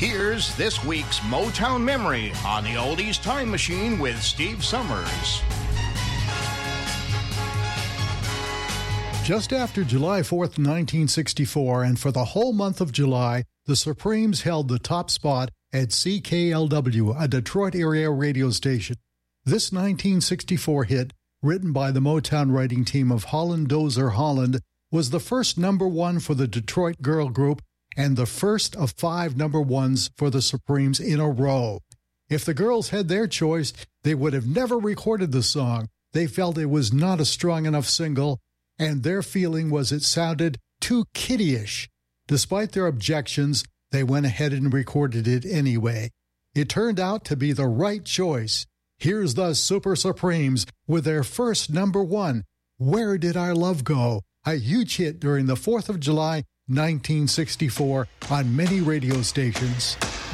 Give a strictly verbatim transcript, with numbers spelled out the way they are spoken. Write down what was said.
Here's this week's Motown Memory on the Oldies Time Machine with Steve Summers. Just after July fourth, nineteen sixty-four, and for the whole month of July, the Supremes held the top spot at C K L W, a Detroit area radio station. This nineteen sixty-four hit, written by the Motown writing team of Holland Dozier Holland, was the first number one for the Detroit girl group and the first of five number ones for the Supremes in a row. If the girls had their choice, they would have never recorded the song. They felt it was not a strong enough single, and their feeling was it sounded too kiddie-ish. Despite their objections, they went ahead and recorded it anyway. It turned out to be the right choice. Here's the Super Supremes with their first number one, Where Did Our Love Go?, a huge hit during the fourth of July, nineteen sixty-four, on many radio stations.